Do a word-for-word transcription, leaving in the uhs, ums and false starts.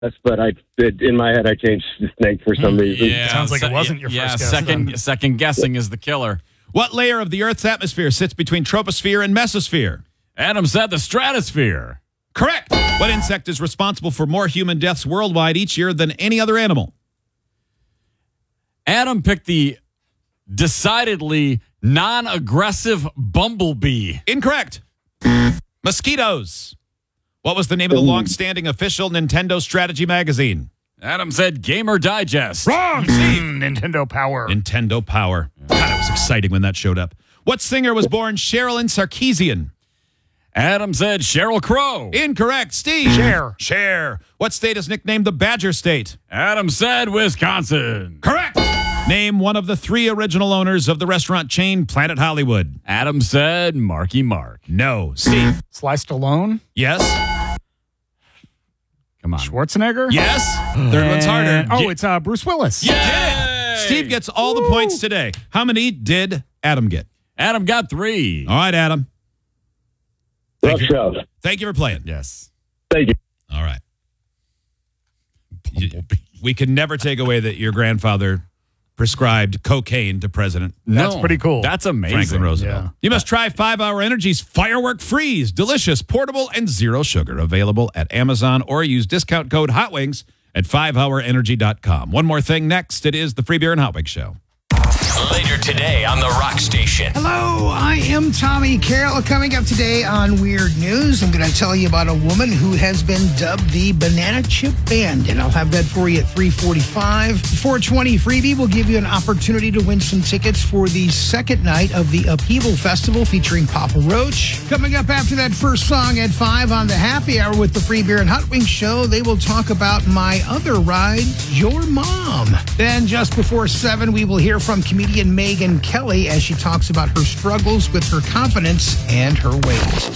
but I it, in my head I changed to Snake for some reason. Yeah, Sounds like se- it wasn't your yeah, first guess. second, then. second guessing is the killer. What layer of the Earth's atmosphere sits between troposphere and mesosphere? Adam said the stratosphere. Correct. What insect is responsible for more human deaths worldwide each year than any other animal? Adam picked the decidedly non-aggressive bumblebee. Incorrect. Mosquitoes. What was the name of the long-standing official Nintendo strategy magazine? Adam said Gamer Digest. Wrong, Steve. Nintendo Power. Nintendo Power. God, it was exciting when that showed up. What singer was born Sherilyn Sarkeesian? Adam said Sheryl Crow. Incorrect. Steve. Cher. Cher. What state is nicknamed the Badger State? Adam said Wisconsin. Correct. Name one of the three original owners of the restaurant chain Planet Hollywood. Adam said Marky Mark. No. Steve. Sly Stallone. Yes. Come on. Schwarzenegger. Yes. Third one's harder. And- oh, it's uh, Bruce Willis. Yay! Steve gets all the points today. How many did Adam get? Adam got three. All right, Adam. Rough Thank you. show. Thank you for playing. Yes. Thank you. All right. You- we can never take away that your grandfather prescribed cocaine to President That's pretty cool. That's amazing. Franklin Roosevelt. Yeah. You must try five hour Energy's Firework Freeze. Delicious, portable, and zero sugar. Available at Amazon or use discount code HOTWINGS at five hour energy dot com. One more thing next. It is the Free Beer and Hot Wings Show. Later today on the Rock Station. Hello, I am Tommy Carroll. Coming up today on Weird News, I'm going to tell you about a woman who has been dubbed the Banana Chip Bandit. I'll have that for you at three forty-five. four twenty freebie will give you an opportunity to win some tickets for the second night of the Upheaval Festival featuring Papa Roach. Coming up after that first song at five on the Happy Hour with the Free Beer and Hot Wings Show, they will talk about My Other Ride, Your Mom. Then just before seven, we will hear from comedian Megan Kelly as she talks about her struggles with her confidence and her weight.